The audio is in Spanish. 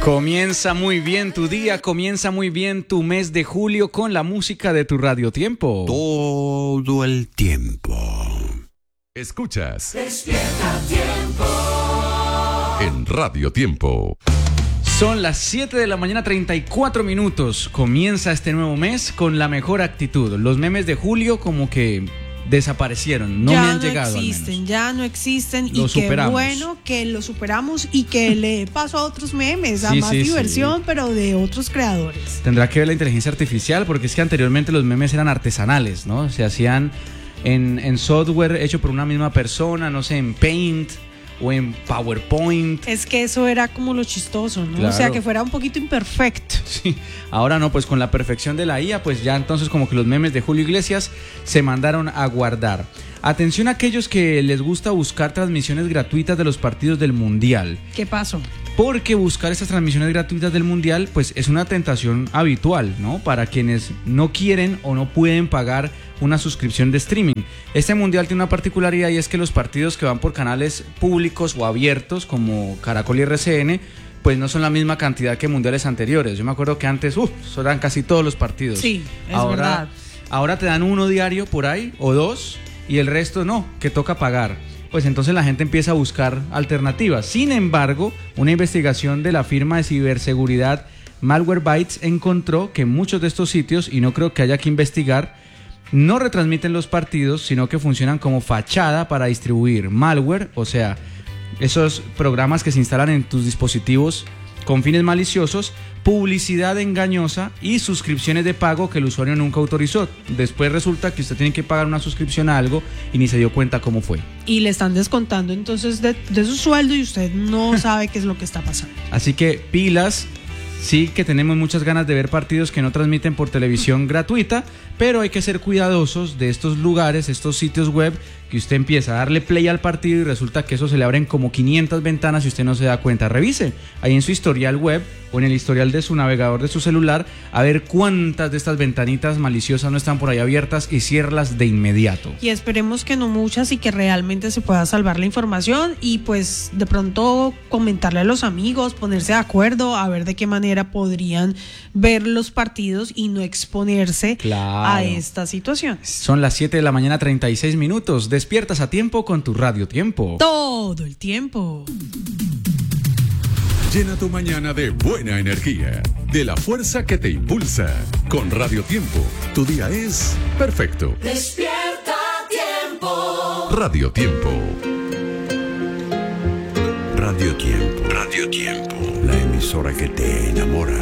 Comienza muy bien tu día, comienza muy bien tu mes de julio con la música de tu Radio Tiempo. Todo el tiempo. Escuchas Despierta Tiempo en Radio Tiempo. Son las 7 de la mañana, 34 minutos. Comienza este nuevo mes con la mejor actitud. Los memes de julio como que desaparecieron, no me han llegado. Ya no existen Lo y qué superamos. bueno que lo superamos y que le paso a otros memes, a Sí, más sí, diversión, sí. pero de otros creadores. Tendrá que ver la inteligencia artificial porque es que anteriormente los memes eran artesanales, ¿no? Se hacían en software hecho por una misma persona, no sé, en Paint o en PowerPoint. Es que eso era como lo chistoso, ¿no? Claro. O sea, que fuera un poquito imperfecto. Sí, ahora no, pues con la perfección de la IA, pues ya entonces como que los memes de Julio Iglesias se mandaron a guardar. Atención a aquellos que les gusta buscar transmisiones gratuitas de los partidos del Mundial. ¿Qué pasó? Porque buscar estas transmisiones gratuitas del Mundial pues es una tentación habitual, ¿no? Para quienes no quieren o no pueden pagar una suscripción de streaming. Este Mundial tiene una particularidad y es que los partidos que van por canales públicos o abiertos como Caracol y RCN pues no son la misma cantidad que mundiales anteriores. Yo me acuerdo que antes, eso eran casi todos los partidos. Sí, es verdad. Ahora te dan uno diario por ahí o dos y el resto no, que toca pagar. Pues entonces la gente empieza a buscar alternativas. Sin embargo, una investigación de la firma de ciberseguridad Malwarebytes encontró que muchos de estos sitios, y no creo que haya que investigar, no retransmiten los partidos, sino que funcionan como fachada para distribuir malware, o sea, esos programas que se instalan en tus dispositivos con fines maliciosos, publicidad engañosa y suscripciones de pago que el usuario nunca autorizó. Después resulta que usted tiene que pagar una suscripción a algo y ni se dio cuenta cómo fue. Y le están descontando entonces de su sueldo y usted no sabe qué es lo que está pasando. Así que pilas, sí que tenemos muchas ganas de ver partidos que no transmiten por televisión gratuita, pero hay que ser cuidadosos de estos lugares, estos sitios web que usted empieza a darle play al partido y resulta que eso se le abren como 500 ventanas y usted no se da cuenta. Revise ahí en su historial web o en el historial de su navegador de su celular a ver cuántas de estas ventanitas maliciosas no están por ahí abiertas y ciérralas de inmediato. Y esperemos que no muchas y que realmente se pueda salvar la información y pues de pronto comentarle a los amigos, ponerse de acuerdo a ver de qué manera podrían ver los partidos y no exponerse a estas situaciones. Son las 7 de la mañana, 36 minutos. Despiertas a tiempo con tu Radio Tiempo. Todo el tiempo. Llena tu mañana de buena energía, de la fuerza que te impulsa. Con Radio Tiempo, tu día es perfecto. Despierta Tiempo Radio Tiempo. Radio Tiempo. Radio Tiempo. La emisora que te enamora.